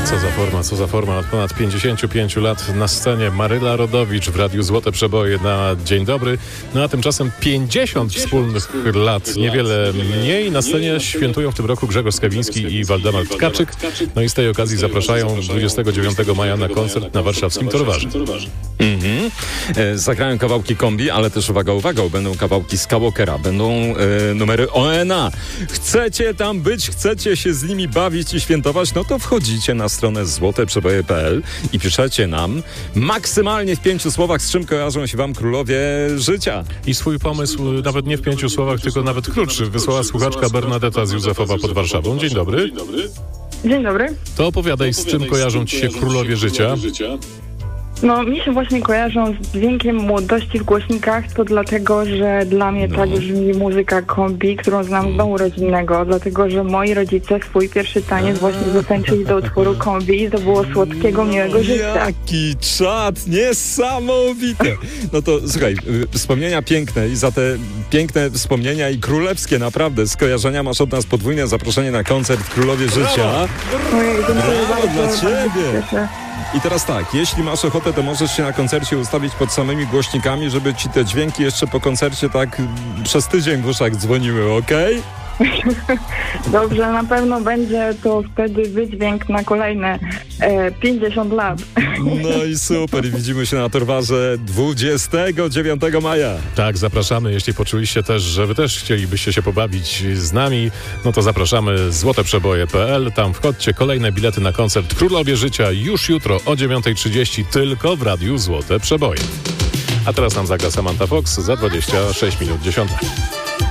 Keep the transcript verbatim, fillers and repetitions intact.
Co za forma, co za forma. Od ponad pięćdziesięciu pięciu lat na scenie Maryla Rodowicz w Radiu Złote Przeboje na Dzień Dobry. No a tymczasem pięćdziesiąt wspólnych lat, niewiele mniej. Na scenie świętują w tym roku Grzegorz Skawiński i Waldemar Tkaczyk. No i z tej okazji zapraszają dwudziestego dziewiątego maja na koncert na warszawskim Torwarze. Mhm. E, zagrają kawałki kombi, ale też uwaga, uwaga, będą kawałki Skywalkera, będą e, numery O N A. Chcecie tam być, chcecie się z nimi bawić i świętować, no to wchodzicie na stronę złote przeboje kropka p l i piszecie nam maksymalnie w pięciu słowach, z czym kojarzą się wam królowie życia. I swój pomysł nawet nie w pięciu słowach, tylko nawet krótszy, wysłała słuchaczka Bernadetta z Józefowa pod Warszawą. Dzień dobry. Dzień dobry. To opowiadaj, z czym kojarzą ci się królowie życia? No, mi się właśnie kojarzą z dźwiękiem młodości w głośnikach, to dlatego, że dla mnie No. tak brzmi muzyka kombi, którą znam z domu rodzinnego, dlatego, że moi rodzice swój pierwszy taniec właśnie zatańczyli do utworu kombi i to było słodkiego, miłego życia. Jaki czad, niesamowite. No to słuchaj, y, wspomnienia piękne i za te piękne wspomnienia i królewskie naprawdę skojarzenia masz od nas podwójne zaproszenie na koncert Królowie Życia. Ojej, dziękuję Brawo bardzo, dla bardzo ciebie. się cieszę. I teraz tak, jeśli masz ochotę, to możesz się na koncercie ustawić pod samymi głośnikami, żeby ci te dźwięki jeszcze po koncercie tak przez tydzień w uszach dzwoniły, okej? Dobrze, na pewno będzie to wtedy wydźwięk na kolejne e, pięćdziesiąt lat. No i super, i widzimy się na Torwarze dwudziestego dziewiątego maja. Tak, zapraszamy. Jeśli poczuliście też, że wy też chcielibyście się pobawić z nami, no to zapraszamy złote przeboje kropka p l. Tam wchodźcie, kolejne bilety na koncert Królowie Życia już jutro o dziewiąta trzydzieści tylko w Radiu Złote Przeboje. A teraz nam zagra Samantha Fox za dwadzieścia sześć minut dziesiąta.